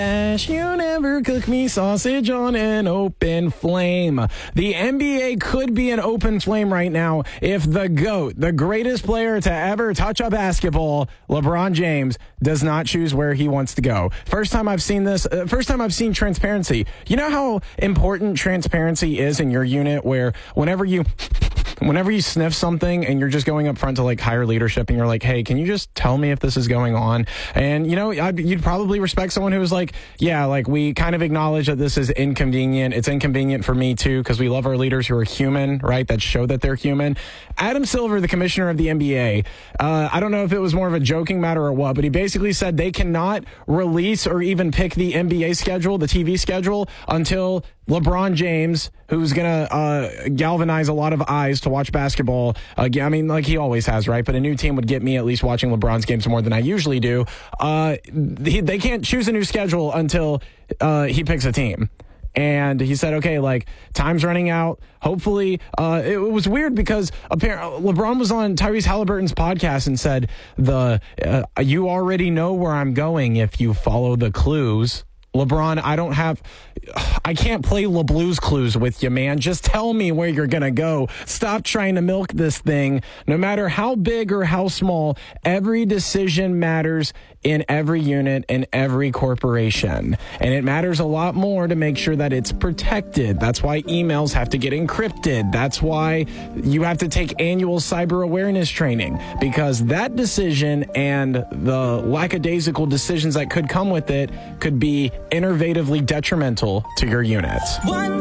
You never cook me sausage on an open flame. The NBA could be an open flame right now if the GOAT, the greatest player to ever touch a basketball, LeBron James, does not choose where he wants to go. First time I've seen this, first time I've seen transparency. You know how important transparency is in your unit, where whenever you sniff something and you're just going up front to like higher leadership and you're like, hey, can you just tell me if this is going on? And, you know, you'd probably respect someone who was like, yeah, like we kind of acknowledge that this is inconvenient. It's inconvenient for me too, because we love our leaders who are human, right? That show that they're human. Adam Silver, the commissioner of the NBA, I don't know if it was more of a joking matter or what, but he basically said they cannot release or even pick the NBA schedule, the TV schedule, until LeBron James, who's going to galvanize a lot of eyes to watch basketball. I mean, like he always has, right? But a new team would get me at least watching LeBron's games more than I usually do. They can't choose a new schedule until he picks a team. And he said, okay, like, time's running out. Hopefully, it was weird because apparently LeBron was on Tyrese Halliburton's podcast and said, you already know where I'm going if you follow the clues. LeBron, I can't play LeBlues Clues with you, man. Just tell me where you're going to go. Stop trying to milk this thing. No matter how big or how small, every decision matters in every unit, in every corporation. And it matters a lot more to make sure that it's protected. That's why emails have to get encrypted. That's why you have to take annual cyber awareness training, because that decision and the lackadaisical decisions that could come with it could be innovatively detrimental to your units.